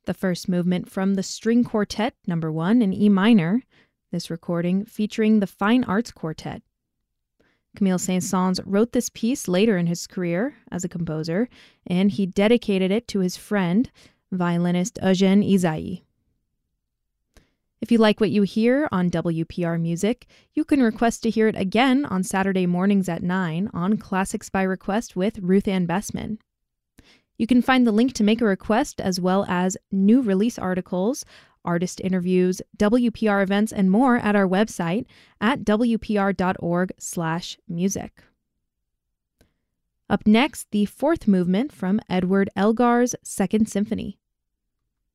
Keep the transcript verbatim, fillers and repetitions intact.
The first movement from the String Quartet number one in E minor, this recording featuring the Fine Arts Quartet. Camille Saint-Saëns wrote this piece later in his career as a composer, and he dedicated it to his friend, violinist Eugène Ysaÿe. If you like what you hear on W P R Music, you can request to hear it again on Saturday mornings at nine on Classics by Request with Ruth Ann Bessman. You can find the link to make a request as well as new release articles, artist interviews, W P R events, and more at our website at w p r dot org slash music. Up next, the fourth movement from Edward Elgar's Second Symphony.